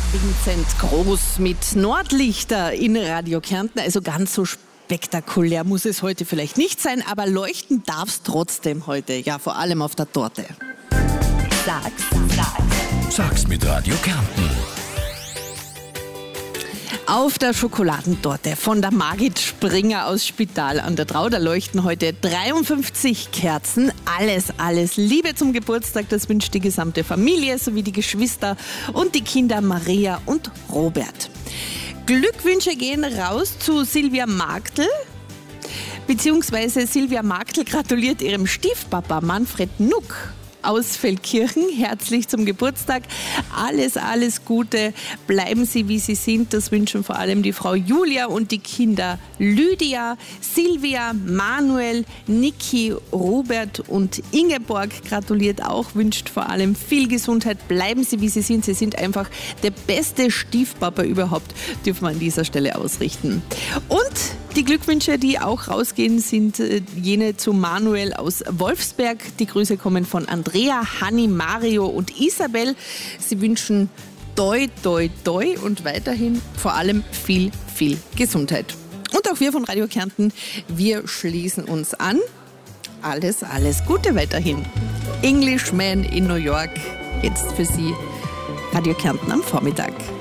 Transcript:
Vincent Groß mit Nordlichter in Radio Kärnten. Also ganz so spektakulär muss es heute vielleicht nicht sein, aber leuchten darf es trotzdem heute. Ja, vor allem auf der Torte. Sag's mit Radio Kärnten. Auf der Schokoladentorte von der Margit Springer aus Spital an der Trau, da leuchten heute 53 Kerzen. Alles Liebe zum Geburtstag, das wünscht die gesamte Familie sowie die Geschwister und die Kinder Maria und Robert. Glückwünsche gehen raus zu Silvia Magdl, beziehungsweise Silvia Magdl gratuliert ihrem Stiefpapa Manfred Nuck aus Feldkirchen herzlich zum Geburtstag. Alles Gute. Bleiben Sie, wie Sie sind. Das wünschen vor allem die Frau Julia und die Kinder Lydia, Silvia, Manuel, Niki, Robert und Ingeborg gratuliert auch, wünscht vor allem viel Gesundheit. Bleiben Sie, wie Sie sind. Sie sind einfach der beste Stiefpapa überhaupt, dürfen wir an dieser Stelle ausrichten. Und die Glückwünsche, die auch rausgehen, sind jene zu Manuel aus Wolfsberg. Die Grüße kommen von Andrea, Hanni, Mario und Isabel. Sie wünschen toi und weiterhin vor allem viel Gesundheit. Und auch wir von Radio Kärnten, wir schließen uns an. Alles Gute weiterhin. Englishman in New York, jetzt für Sie Radio Kärnten am Vormittag.